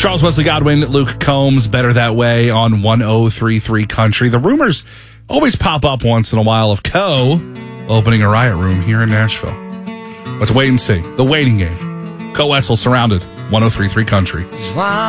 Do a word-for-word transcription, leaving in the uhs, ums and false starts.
Charles Wesley Godwin, Luke Combs, Better That Way on one oh three point three Country. The rumors always pop up once in a while of Co opening a riot room here in Nashville. Let's wait and see. The waiting game. Co Wetzel surrounded, one oh three point three Country.